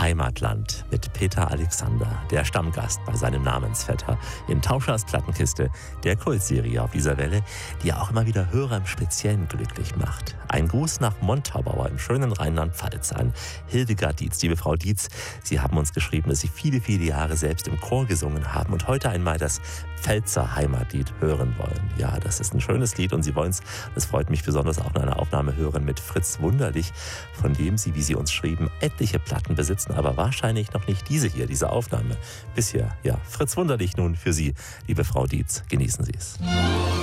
Heimatland mit Peter Alexander, der Stammgast bei seinem Namensvetter in Tauschers Plattenkiste, der Kultserie auf dieser Welle, die ja auch immer wieder Hörer im Speziellen glücklich macht. Ein Gruß nach Montabaur im schönen Rheinland-Pfalz an Hildegard Dietz. Liebe Frau Dietz, Sie haben uns geschrieben, dass Sie viele, viele Jahre selbst im Chor gesungen haben und heute einmal das Pfälzer Heimatlied hören wollen. Ja, das ist ein schönes Lied und Sie wollen es, das freut mich besonders, auch in einer Aufnahme hören mit Fritz Wunderlich, von dem Sie, wie Sie uns schrieben, etliche Platten besitzen, aber wahrscheinlich noch nicht diese Aufnahme bisher. Ja, Fritz Wunderlich nun für Sie, liebe Frau Dietz. Genießen Sie es.